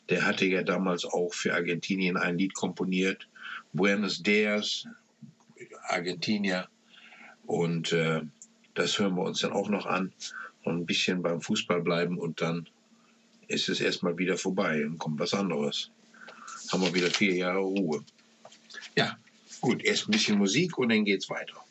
Der hatte ja damals auch für Argentinien ein Lied komponiert, Buenos Dias, Argentinier. Und das hören wir uns dann auch noch an und ein bisschen beim Fußball bleiben und dann ist es erstmal wieder vorbei und kommt was anderes. Haben wir wieder 4 Jahre Ruhe. Ja, gut, erst ein bisschen Musik und dann geht's weiter.